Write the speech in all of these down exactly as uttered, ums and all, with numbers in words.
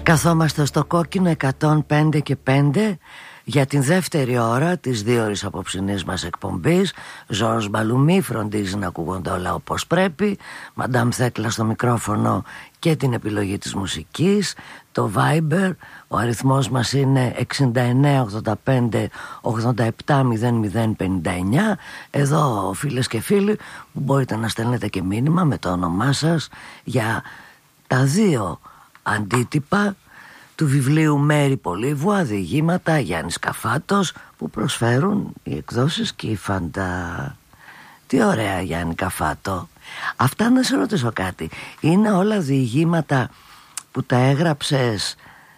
Καθόμαστε στο κόκκινο εκατόν πέντε και πέντε για την δεύτερη ώρα της δύο ώρης απόψινής μας εκπομπής. Ζόρς Μπαλουμί φροντίζει να ακούγονται όλα όπως πρέπει. Μαντάμ Θέκλα στο μικρόφωνο και την επιλογή της μουσικής. Το Viber, ο αριθμός μας είναι εξήντα εννέα ογδόντα πέντε ογδόντα επτά μηδέν μηδέν πενήντα εννέα. Εδώ φίλες και φίλοι που μπορείτε να στέλνετε και μήνυμα με το όνομά σας για τα δύο αντίτυπα του βιβλίου Μέρη Πολύβου, διηγήματα Γιάννης Καφάτος, που προσφέρουν οι εκδόσεις Κύφαντα. Τι ωραία, Γιάννη Καφάτο. Αυτά, να σε ρωτήσω κάτι, είναι όλα διηγήματα που τα έγραψες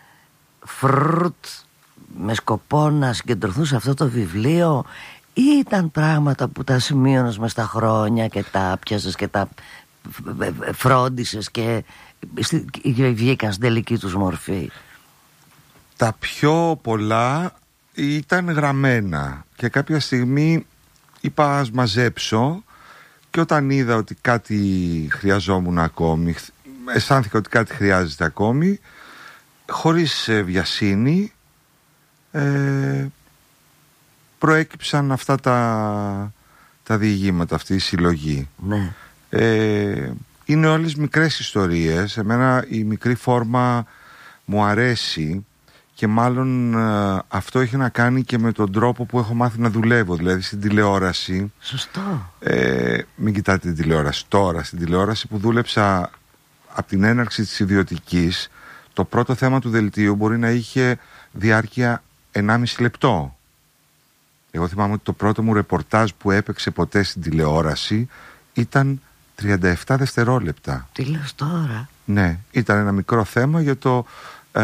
φρουρτ με σκοπό να συγκεντρωθούν σε αυτό το βιβλίο, ή ήταν πράγματα που τα σημείωνες μες στα χρόνια και τα πιάσες και τα φρόντισες και βγήκαν στην τελική τους μορφή? Τα πιο πολλά ήταν γραμμένα και κάποια στιγμή είπα ας μαζέψω, και όταν είδα ότι κάτι χρειαζόμουν ακόμη, αισθάνθηκα ότι κάτι χρειάζεται ακόμη, χωρίς βιασύνη ε, προέκυψαν αυτά τα, τα διηγήματα, αυτή η συλλογή. Ναι. ε, Είναι όλες μικρές ιστορίες. Εμένα η μικρή φόρμα μου αρέσει και μάλλον ε, αυτό έχει να κάνει και με τον τρόπο που έχω μάθει να δουλεύω. Δηλαδή στην τηλεόραση. Σωστό. ε, Μην κοιτάτε την τηλεόραση τώρα. Στην τηλεόραση που δούλεψα από την έναρξη της ιδιωτικής, το πρώτο θέμα του δελτίου μπορεί να είχε διάρκεια ενάμιση λεπτό. Εγώ θυμάμαι ότι το πρώτο μου ρεπορτάζ που έπαιξε ποτέ στην τηλεόραση ήταν τριάντα επτά δευτερόλεπτα. Τι λες τώρα? Ναι, ήταν ένα μικρό θέμα για το ε,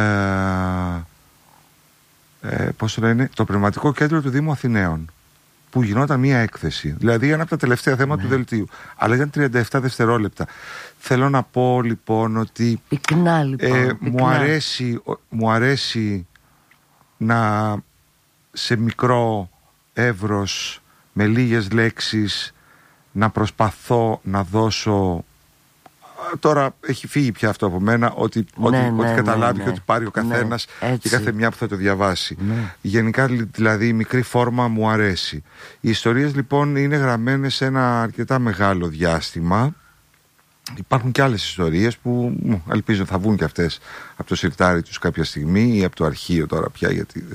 ε, πώς το λένε, το πνευματικό κέντρο του Δήμου Αθηναίων, που γινόταν μία έκθεση. Δηλαδή ένα από τα τελευταία θέματα, ναι, του δελτίου. Αλλά ήταν τριάντα επτά δευτερόλεπτα. Θέλω να πω λοιπόν ότι πυκνά, λοιπόν, ε, πυκνά. Μου, αρέσει, μου αρέσει να σε μικρό εύρος, με λίγες λέξεις, να προσπαθώ να δώσω. Τώρα έχει φύγει πια αυτό από μένα, ότι, ναι, ότι, ναι, ότι καταλάβει, ναι, ναι, και ότι πάρει ο καθένας, ναι, και κάθε μια που θα το διαβάσει. Ναι. Γενικά δηλαδή η μικρή φόρμα μου αρέσει. Οι ιστορίες λοιπόν είναι γραμμένες σε ένα αρκετά μεγάλο διάστημα. Υπάρχουν και άλλες ιστορίες που ελπίζω θα βγουν και αυτές από το συρτάρι τους κάποια στιγμή ή από το αρχείο τώρα πια, γιατί